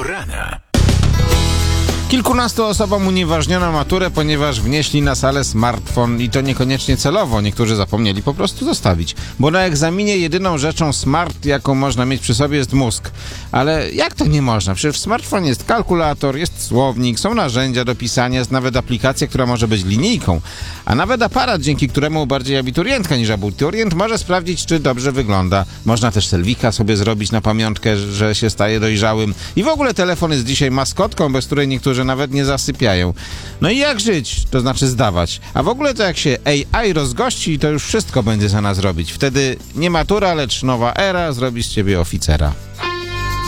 rana. Kilkunastu osobom unieważniono maturę, ponieważ wnieśli na salę smartfon i to niekoniecznie celowo. Niektórzy zapomnieli po prostu zostawić. Bo na egzaminie jedyną rzeczą smart, jaką można mieć przy sobie, jest mózg. Ale jak to nie można? Przecież w smartfonie jest kalkulator, jest słownik, są narzędzia do pisania, jest nawet aplikacja, która może być linijką. A nawet aparat, dzięki któremu bardziej abiturientka niż abiturient może sprawdzić, czy dobrze wygląda. Można też selfika sobie zrobić na pamiątkę, że się staje dojrzałym. I w ogóle telefon jest dzisiaj maskotką, bez której niektórzy nawet nie zasypiają. No i jak żyć? To znaczy zdawać. A w ogóle to jak się AI rozgości, to już wszystko będzie za nas robić. Wtedy nie matura, lecz nowa era zrobi z ciebie oficera.